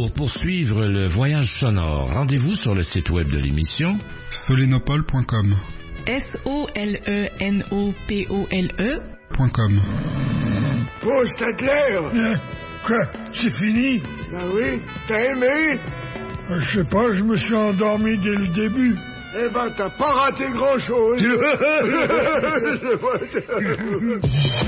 pour poursuivre le voyage sonore. Rendez-vous sur le site web de l'émission solenopole.com. SOLENOPOLE.com. Oh, c'est clair. Quoi? C'est fini? Ben oui, t'as aimé? Je sais pas, je me suis endormi dès le début. Eh ben, t'as pas raté grand-chose.